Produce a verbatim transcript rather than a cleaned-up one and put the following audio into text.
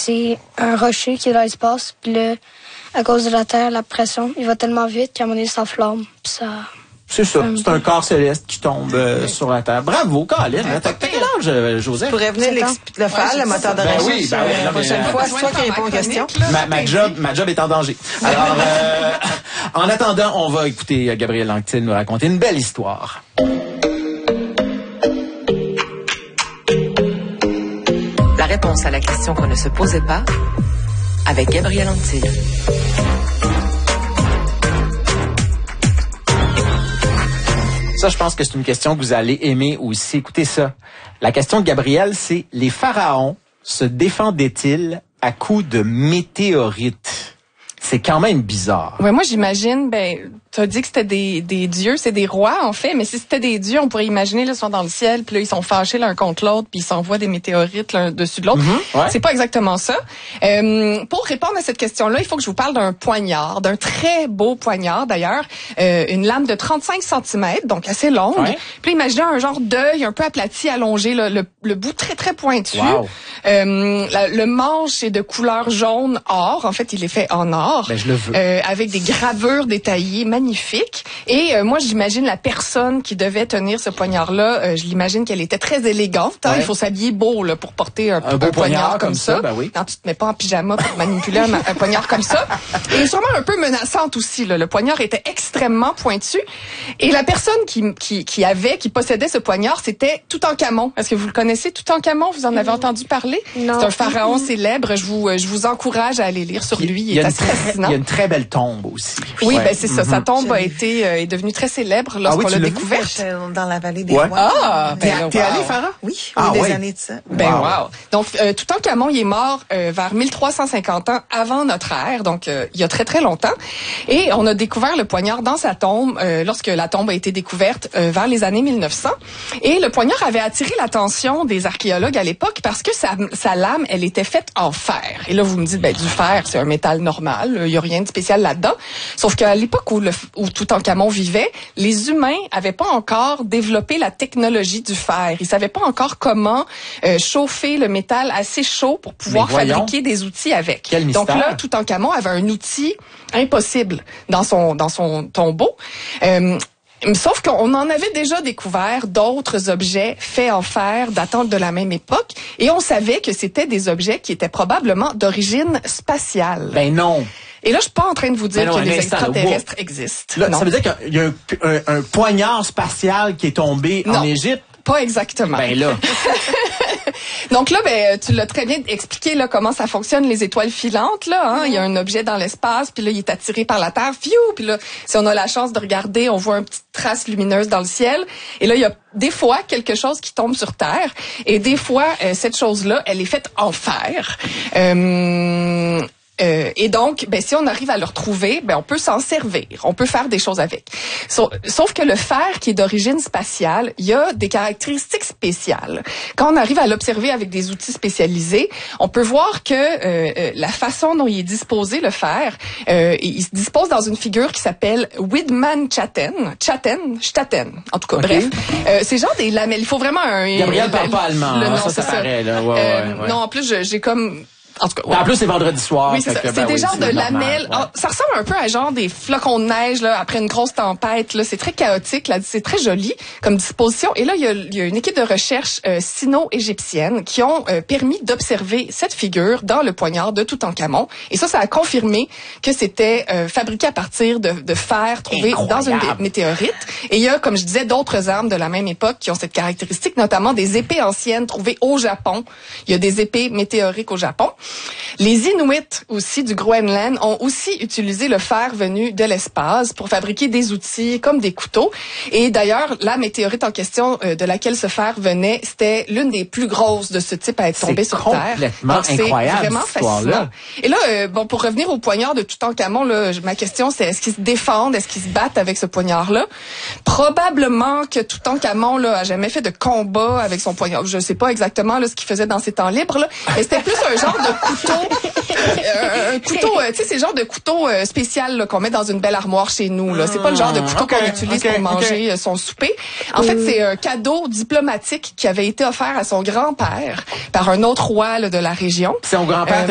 c'est un rocher qui est dans l'espace, puis là, à cause de la Terre, la pression, il va tellement vite qu'à un moment donné, ça s'enflamme, puis ça... C'est ça, c'est un corps céleste qui tombe euh, sur la Terre. Bravo, Colin. Hein? T'as quel âge, euh, Joseph? Tu pourrais venir le faire, ouais, le moteur de ben recherche. Oui, ben oui, la prochaine euh, fois, c'est toi qui réponds aux questions. Ma, ma, job, ma job est en danger. Alors, euh, en attendant, on va écouter Gabrielle Anctil nous raconter une belle histoire. La réponse à la question qu'on ne se posait pas avec Gabrielle Anctil. Ça, je pense que c'est une question que vous allez aimer aussi. Écoutez ça. La question de Gabrielle, c'est: les pharaons se défendaient-ils à coups de météorites? C'est quand même bizarre. Ouais, moi, j'imagine, ben, tu as dit que c'était des, des dieux, c'est des rois, en fait, mais si c'était des dieux, on pourrait imaginer, là, ils sont dans le ciel, puis là, ils sont fâchés l'un contre l'autre, puis ils s'envoient des météorites l'un dessus de l'autre. Mm-hmm, ouais. C'est pas exactement ça. Euh, pour répondre à cette question-là, il faut que je vous parle d'un poignard, d'un très beau poignard, d'ailleurs, euh, une lame de trente-cinq centimètres, donc assez longue. Ouais. Puis imaginez un genre d'œil un peu aplati, allongé, là, le, le bout très, très pointu. Wow. Euh, la, le manche est de couleur jaune or. En fait, il est fait en or. Ben, je le veux. Euh, avec des gravures détaillées magnifiques. Et euh, moi, j'imagine la personne qui devait tenir ce poignard-là, euh, je l'imagine qu'elle était très élégante. Hein? Ouais. Il faut s'habiller beau là, pour porter un, un, un poignard, poignard comme, comme ça. ça. Ben oui. Non, tu te mets pas en pyjama pour manipuler un, un poignard comme ça. Et sûrement un peu menaçante aussi. Là. Le poignard était extrêmement pointu. Et la personne qui, qui, qui avait, qui possédait ce poignard, c'était Toutankhamon. Est-ce que vous le connaissez, Toutankhamon? Vous en avez mmh. entendu parler? Non. C'est un pharaon mmh. célèbre. Je vous, je vous encourage à aller lire sur lui. Il, il est assez fascinant. Il y a une très belle tombe aussi. Oui, ouais. ben c'est ça. Mm-hmm. Sa tombe a J'ai été euh, est devenue très célèbre lorsqu'on ah oui, l'a découverte. Dans la vallée des ouais. rois. Ah, ben, ben, t'es wow. allé, Farah? Oui, ah, oui, des oui. années de ça. Ben wow. wow. Donc euh, Toutankhamon, il est mort euh, vers mille trois cent cinquante ans avant notre ère, donc euh, il y a très très longtemps. Et on a découvert le poignard dans sa tombe euh, lorsque la tombe a été découverte euh, vers les années mille neuf cents. Et le poignard avait attiré l'attention des archéologues à l'époque parce que sa, sa lame, elle était faite en fer. Et là, vous me dites, ben du fer, c'est un métal normal, il y a rien de spécial là-dedans. Sauf qu'à l'époque où, le, où Toutankhamon vivait, les humains avaient pas encore développé la technologie du fer. Ils savaient pas encore comment euh, chauffer le métal assez chaud pour pouvoir fabriquer des outils avec. Quel Donc mystère. là, Toutankhamon avait un outil impossible dans son dans son tombeau. Euh, Sauf qu'on en avait déjà découvert d'autres objets faits en fer datant de la même époque et on savait que c'était des objets qui étaient probablement d'origine spatiale. Ben non. Et là, je suis pas en train de vous dire non, que les instant, extraterrestres là, existent. Là, non. Ça veut dire qu'il y a un, un, un poignard spatial qui est tombé non, en Égypte? Pas exactement. Ben là. Donc là, ben tu l'as très bien expliqué là comment ça fonctionne les étoiles filantes là. Hein? Mm-hmm. Il y a un objet dans l'espace, puis là il est attiré par la Terre, fiou, puis là si on a la chance de regarder, on voit une petite trace lumineuse dans le ciel. Et là il y a des fois quelque chose qui tombe sur Terre, et des fois euh, cette chose-là, elle est faite en fer. Euh, Euh, et donc, ben, si on arrive à le retrouver, ben, on peut s'en servir. On peut faire des choses avec. Sauf, sauf que le fer, qui est d'origine spatiale, il y a des caractéristiques spéciales. Quand on arrive à l'observer avec des outils spécialisés, on peut voir que euh, la façon dont il est disposé, le fer, euh, il se dispose dans une figure qui s'appelle Widman-Chatten. Chatten, Statten. En tout cas, okay. Bref. Euh, c'est genre des lamelles. Il faut vraiment un... Gabrielle parle pas allemand. Le, hein, non, ça, ça, ça paraît, là. Ouais, euh, ouais, ouais. Non, en plus, j'ai comme... En tout cas, ouais. En plus, c'est vendredi soir. Oui, c'est ça. Que, C'est ben des oui, genres de lamelles. Ouais. Oh, ça ressemble un peu à genre des flocons de neige là après une grosse tempête. Là, c'est très chaotique. Là, c'est très joli comme disposition. Et là, il y a, il y a une équipe de recherche euh, sino-égyptienne qui ont euh, permis d'observer cette figure dans le poignard de Toutankhamon. Et ça, ça a confirmé que c'était euh, fabriqué à partir de, de fer trouvé Incroyable. Dans une météorite. Et il y a, comme je disais, d'autres armes de la même époque qui ont cette caractéristique, notamment des épées anciennes trouvées au Japon. Il y a des épées météoriques au Japon. Les Inuits aussi du Groenland ont aussi utilisé le fer venu de l'espace pour fabriquer des outils comme des couteaux. Et d'ailleurs, la météorite en question euh, de laquelle ce fer venait, c'était l'une des plus grosses de ce type à être tombée sur Terre. C'est complètement incroyable, c'est vraiment cette histoire-là. Et là, euh, bon, pour revenir au poignard de Toutankhamon, là, ma question c'est est-ce qu'ils se défendent, est-ce qu'ils se battent avec ce poignard-là? Probablement que Toutankhamon là a jamais fait de combat avec son poignard. Je sais pas exactement là ce qu'il faisait dans ses temps libres, là, mais c'était plus un genre de couteau. Euh, un couteau, euh, tu sais, c'est le genre de couteau euh, spécial là, qu'on met dans une belle armoire chez nous. Là, c'est pas le genre de couteau okay, qu'on utilise okay, pour manger okay. son souper. En mm. fait, c'est un cadeau diplomatique qui avait été offert à son grand-père par un autre roi là, de la région. Son grand-père